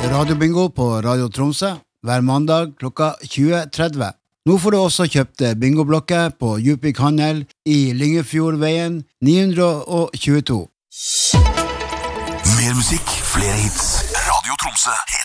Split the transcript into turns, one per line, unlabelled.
Radiobingo på Radio Tromsø hver mandag klokka 20:30. Nå får du også kjøpt bingoblokker på Djupvik Handel i Lyngefjordveien 922.
Mer musikk, flere hits. Radio Tromsø.